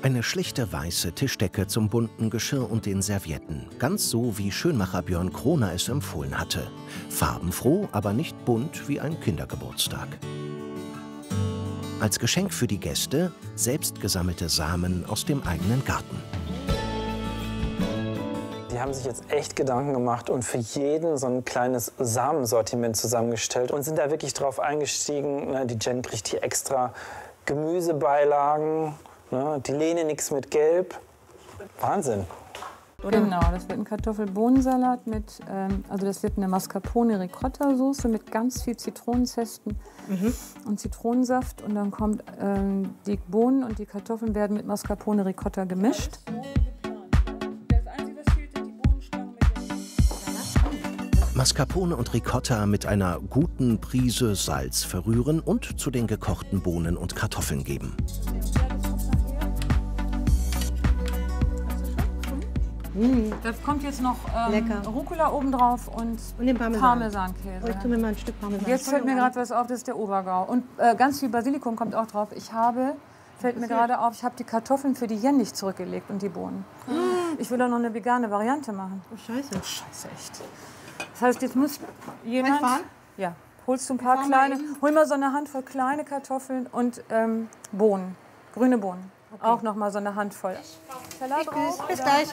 Eine schlichte weiße Tischdecke zum bunten Geschirr und den Servietten. Ganz so, wie Schönmacher Björn Kroner es empfohlen hatte. Farbenfroh, aber nicht bunt wie ein Kindergeburtstag. Als Geschenk für die Gäste selbst gesammelte Samen aus dem eigenen Garten. Die haben sich jetzt echt Gedanken gemacht und für jeden so ein kleines Samensortiment zusammengestellt und sind da wirklich drauf eingestiegen. Die Jen kriegt hier extra Gemüsebeilagen, die Lene nichts mit Gelb. Wahnsinn. Genau, das wird ein Kartoffel-Bohnensalat mit, also das wird eine Mascarpone-Ricotta-Soße mit ganz viel Zitronenzesten und Zitronensaft. Und dann kommt die Bohnen und die Kartoffeln werden mit Mascarpone-Ricotta gemischt. Mascarpone und Ricotta mit einer guten Prise Salz verrühren und zu den gekochten Bohnen und Kartoffeln geben. Da kommt jetzt noch Rucola obendrauf und den Parmesankäse. Ich tue mir mal ein Stück Parmesan. Jetzt fällt mir gerade was auf, das ist der Obergau. Und ganz viel Basilikum kommt auch drauf. Fällt mir gerade auf, ich habe die Kartoffeln für die Jen nicht zurückgelegt und die Bohnen. Ich will doch noch eine vegane Variante machen. Oh, scheiße. Scheiße, echt. Das heißt, jetzt muss jemand... Ja, holst du ein paar kleine... Hol mal so eine Handvoll kleine Kartoffeln und Bohnen, grüne Bohnen. Okay. Auch noch mal so eine Handvoll. Salat drauf. Bis gleich.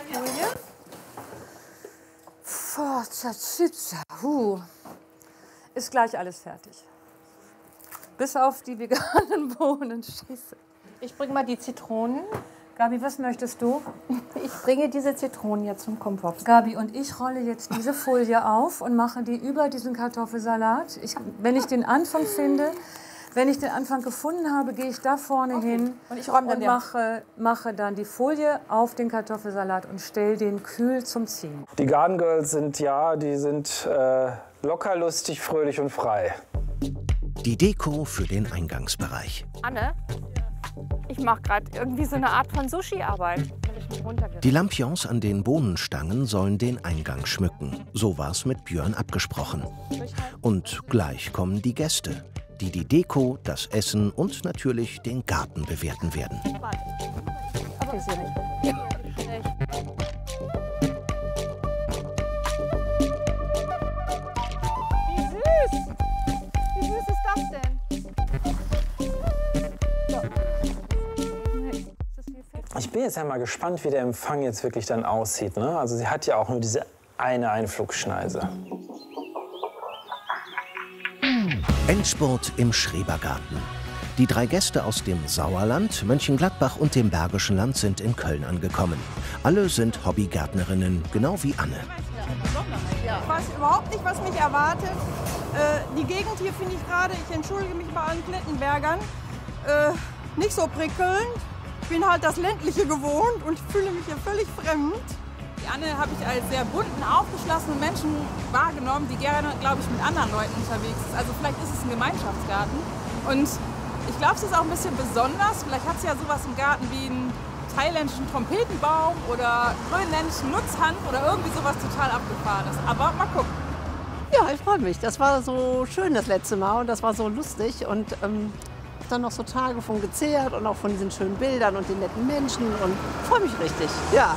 Ist gleich alles fertig. Bis auf die veganen Bohnen. Scheiße. Ich bringe mal die Zitronen. Gabi, was möchtest du? Ich bringe diese Zitronen jetzt zum Kompott. Gabi, und ich rolle jetzt diese Folie auf und mache die über diesen Kartoffelsalat. Wenn ich den Anfang finde, wenn ich den Anfang gefunden habe, gehe ich da vorne hin und ich räume dann mache dann die Folie auf den Kartoffelsalat und stelle den kühl zum Ziehen. Die Garden Girls sind locker, lustig, fröhlich und frei. Die Deko für den Eingangsbereich. Anne, ich mache gerade irgendwie so eine Art von Sushi-Arbeit. Die Lampions an den Bohnenstangen sollen den Eingang schmücken. So war es mit Björn abgesprochen. Und gleich kommen die Gäste, die die Deko, das Essen und natürlich den Garten bewerten werden. Aber ist ja nicht. Wie süß! Wie süß ist das denn? Ich bin jetzt ja mal gespannt, wie der Empfang jetzt wirklich dann aussieht. Ne? Also sie hat ja auch nur diese eine Einflugschneise. Endspurt im Schrebergarten. Die 3 Gäste aus dem Sauerland, Mönchengladbach und dem Bergischen Land sind in Köln angekommen. Alle sind Hobbygärtnerinnen, genau wie Anne. Ich weiß überhaupt nicht, was mich erwartet. Die Gegend hier finde ich gerade, ich entschuldige mich bei allen Klettenbergern, nicht so prickelnd. Ich bin halt das Ländliche gewohnt und fühle mich hier völlig fremd. Die Anne habe ich als sehr bunten, aufgeschlossenen Menschen wahrgenommen, die gerne, glaube ich, mit anderen Leuten unterwegs ist. Also vielleicht ist es ein Gemeinschaftsgarten. Und ich glaube, es ist auch ein bisschen besonders. Vielleicht hat sie ja sowas im Garten wie einen thailändischen Trompetenbaum oder grönländischen Nutzhand oder irgendwie sowas total Abgefahrenes. Aber mal gucken. Ja, ich freue mich. Das war so schön das letzte Mal und das war so lustig. Und dann noch so Tage von gezehrt und auch von diesen schönen Bildern und den netten Menschen. Und freue mich richtig. Ja.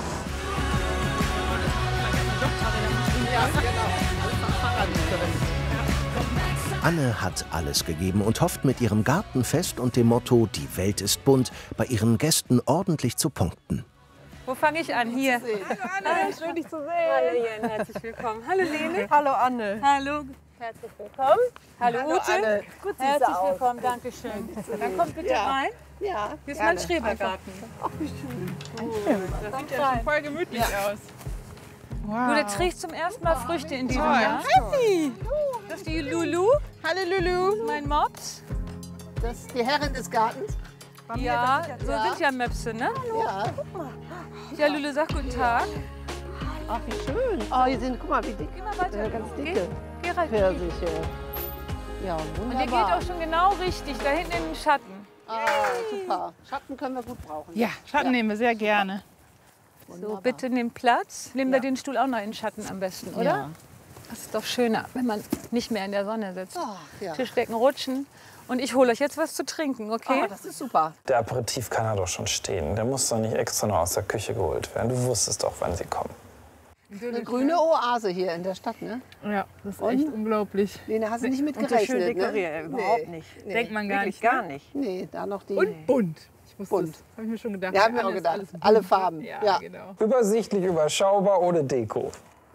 Anne hat alles gegeben und hofft mit ihrem Gartenfest und dem Motto „Die Welt ist bunt" bei ihren Gästen ordentlich zu punkten. Wo fange ich an? Hier. Hallo Anne, schön dich zu sehen. Hallo Jen, herzlich willkommen. Hallo Lene. Hallo Anne. Hallo. Herzlich willkommen. Hallo Ute. Anne. Gut, herzlich willkommen, danke schön. Dann kommt bitte rein. Ja. Hier ist mein Schrebergarten. Ach, wie schön. Das sieht ja schon voll gemütlich aus. Wow. Du, der trägt zum ersten Mal Früchte in diesem Jahr. Hi. Das ist die Lulu. Hallo Lulu. Mein Mops. Das ist die Herrin des Gartens. Ja, so sind ja Möpse, ne? Ja. Ja, Lulu, sag guten Tag. Ach, wie schön. Oh, hier sind, guck mal, wie dick. Geh mal weiter. Ganz dicke Geh rein. Pfirsiche. Ja, Und wunderbar. ihr geht auch schon genau richtig, da hinten in den Schatten. Ah, super. Schatten können wir gut brauchen. Ja, Schatten nehmen wir sehr gerne. So, bitte nimm Platz. Nimm da den Stuhl auch noch in den Schatten am besten, oder? Ja. Das ist doch schöner, wenn man nicht mehr in der Sonne sitzt. Ach, ja. Tischdecken rutschen. Und ich hole euch jetzt was zu trinken, okay? Oh, das ist super. Der Aperitif kann ja doch schon stehen. Der muss doch nicht extra noch aus der Küche geholt werden. Du wusstest doch, wann sie kommen. Eine grüne Oase hier in der Stadt, ne? Ja, das ist echt unglaublich. Lene, hast du nicht mit Und so gerechnet, schön dekoriert, ne? überhaupt nicht. Nee. Denkt man gar Wirklich nicht. gar nicht. Nee, da noch die... Und bunt. Ich wusste Bunt. das. Habe ich mir schon gedacht. Ja, haben wir auch Alles- gedacht. alles bunt. Alle Farben. Ja, genau. Übersichtlich, überschaubar, ohne Deko.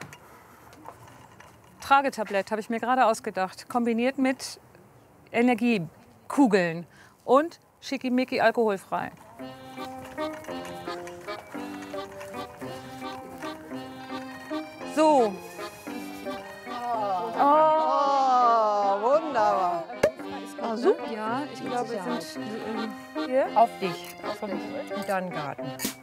Tragetablett habe ich mir gerade ausgedacht. Kombiniert mit Energiekugeln und schickimicki alkoholfrei. So. Oh, wunderbar. Ah, super. Ja, ich glaube, wir sind hier. Auf dich. Und dann Garten.